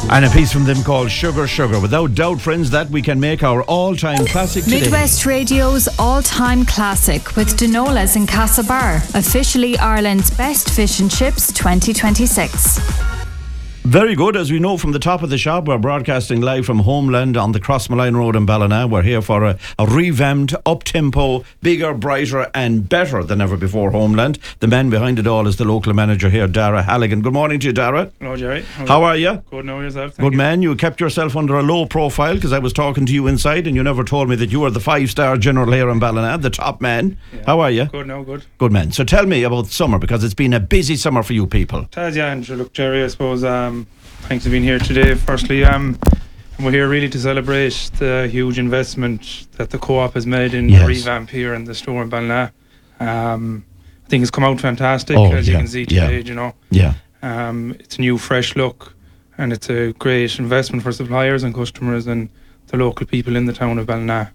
And a piece from them called Sugar Sugar. Without doubt, friends, that we can make our all-time classic today. Midwest Radio's all-time classic with Donola's in Castlebar. Officially Ireland's best fish and chips 2026. Very good. As we know from the top of the shop, we're broadcasting live from Homeland on the Crossmalline Road in Ballina. We're here for a revamped, up-tempo, bigger, brighter and better than ever before Homeland. The man behind it all is the local manager here, Dara Halligan. Good morning to you, Dara. Hello, Jerry. How are you? Good, know yourself. Good man. You kept yourself under a low profile because I was talking to you inside and you never told me that you were the 5-star general here in Ballina, the top man. Yeah. How are you? Good, no, good. Good man. So tell me about summer, because it's been a busy summer for you people. It has, yeah. And look, Jerry, I suppose thanks for being here today. Firstly, we're here really to celebrate the huge investment that the co-op has made in the revamp here in the store in Ballina. I think it's come out fantastic, as you can see today, you know. Yeah. It's a new, fresh look, and it's a great investment for suppliers and customers and the local people in the town of Ballina.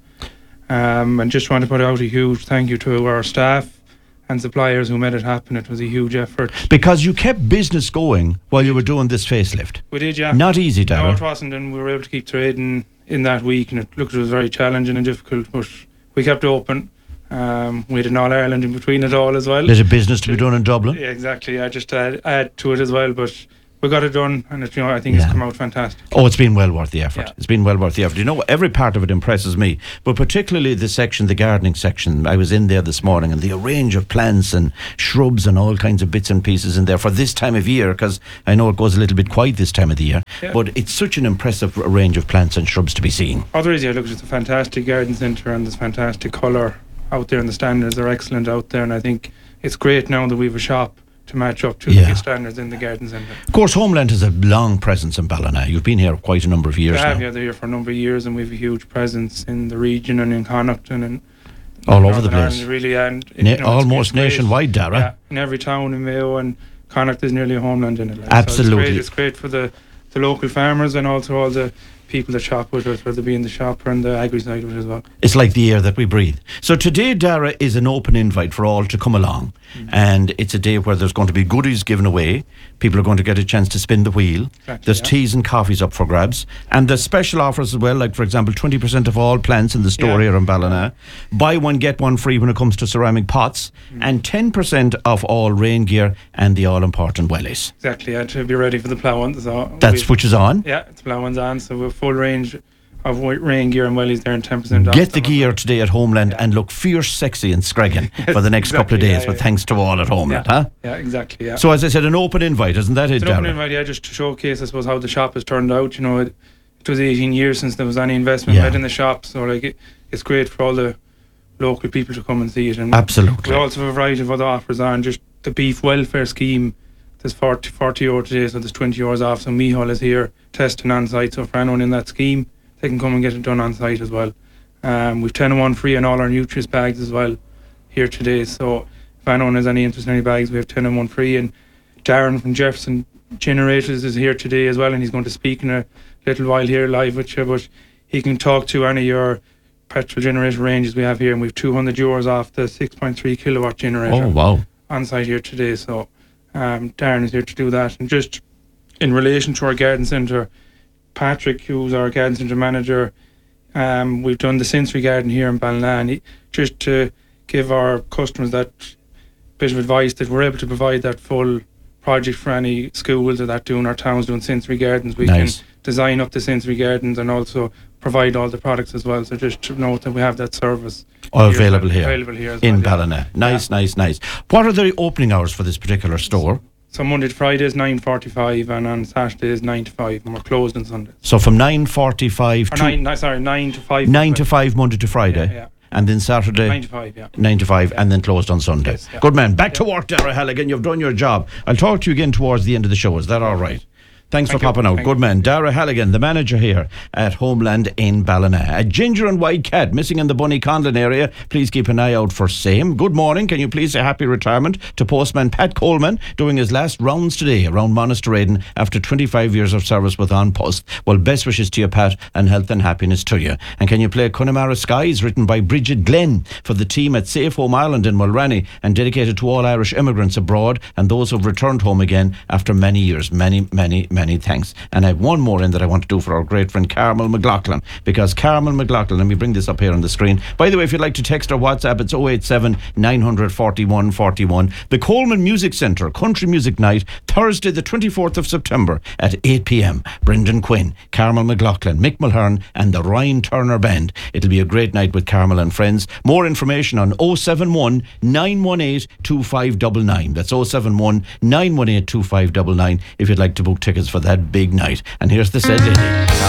And just want to put out a huge thank you to our staff and suppliers who made it happen. It was a huge effort. Because you kept business going while you were doing this facelift. We did, yeah. Not easy, Darren. No, it wasn't, and we were able to keep trading in that week, and it was very challenging and difficult, but we kept open. We had an All-Ireland in between it all as well. There's a business to be done in Dublin. Yeah, exactly. I just add to it as well, but we got it done, and it, I think it's come out fantastic. Oh, it's been well worth the effort. Yeah. It's been well worth the effort. You know, every part of it impresses me, but particularly the section, the gardening section. I was in there this morning, and the range of plants and shrubs and all kinds of bits and pieces in there for this time of year, because I know it goes a little bit quiet this time of the year, but it's such an impressive range of plants and shrubs to be seen. There is, look, it's a fantastic garden centre, and there's fantastic colour out there, and the standards are excellent out there, and I think it's great now that we have a shop to match up to the standards in the garden centre. Of course, Homeland has a long presence in Ballina. You've been here quite a number of years now. Yeah, they're here for a number of years, and we have a huge presence in the region and in Connaughton and all over the place. Ireland, really, and almost nationwide, Dara. Yeah, in every town in Mayo, and Connaught is nearly a Homeland in it. Absolutely. So it's great for the local farmers and also all the people that shop with us, whether it be in the shop or in the agri side of it as well. It's like the air that we breathe. So today, Dara, is an open invite for all to come along. And it's a day where there's going to be goodies given away. People are going to get a chance to spin the wheel. Exactly, there's teas and coffees up for grabs. And there's special offers as well, like, for example, 20% of all plants in the store here in Ballina. Buy one, get one free when it comes to ceramic pots. And 10% of all rain gear and the all-important wellies. Exactly, to be ready for the plough. So which is on? Yeah, it's plough one's on, so we're full range of rain gear and wellies there, and 10% off. Get the gear today at Homeland and look fierce, sexy and scragging for the next couple of days, but thanks to all at Homeland, huh? Yeah, exactly, yeah. So as I said, an open invite, isn't that it, Darren? An open invite, just to showcase, I suppose, how the shop has turned out. You know, it was 18 years since there was any investment made in the shop, so like it's great for all the local people to come and see it. And absolutely. We also have a variety of other offers on, just the beef welfare scheme. There's 40 euro today, so there's 20 euros off. So Mihal is here testing on site, so for anyone in that scheme, they can come and get it done on site as well. We've 10 and 1 free on all our Nutrius bags as well here today, so if anyone has any interest in any bags, we have 10 and 1 free. And Darren from Jefferson Generators is here today as well, and he's going to speak in a little while here live with you, but he can talk to any of your petrol generator ranges we have here, and we've 200 euros off the 6.3 kilowatt generator on site here today. So Darren is here to do that. And just in relation to our garden centre, Patrick, who's our garden centre manager, we've done the sensory garden here in Ballina, and just to give our customers that bit of advice that we're able to provide that full project for any schools or that doing our towns doing sensory gardens. We can design up the sensory gardens and also provide all the products as well. So just to note that we have that service available here in Ballina. Nice. What are the opening hours for this particular store? So Monday to Friday is 9:45, and on Saturday is 9 to 5, and we're closed on Sunday. So from 9:45 to 9 to 5. 9 to 5 Monday to Friday. Yeah. And then Saturday 9 to 5, yeah. 9 to 5, and then closed on Sunday. Yes, yeah. Good man. Back to work, Dara Halligan. You've done your job. I'll talk to you again towards the end of the show. Is that all right? Thanks for popping out. Good man. Dara Halligan, the manager here at Homeland in Ballina. A ginger and white cat missing in the Bunny Conlon area. Please keep an eye out for same. Good morning. Can you please say happy retirement to postman Pat Coleman, doing his last rounds today around Monasterraden after 25 years of service with An Post. Well, best wishes to you, Pat, and health and happiness to you. And can you play Connemara Skies, written by Bridget Glenn, for the team at Safe Home Ireland in Mulranny, and dedicated to all Irish immigrants abroad and those who've returned home again after many years. Many many thanks. And I have one more in that I want to do for our great friend Carmel McLaughlin, because Carmel McLaughlin, let me bring this up here on the screen. By the way, if you'd like to text or WhatsApp, it's 087 941 41. The Coleman Music Centre Country Music Night, Thursday the 24th of September at 8 p.m. Brendan Quinn, Carmel McLaughlin, Mick Mulhern and the Ryan Turner Band. It'll be a great night with Carmel and friends. More information on 071 918 2599. That's 071 918 2599 if you'd like to book tickets for that big night. And here's the said lady.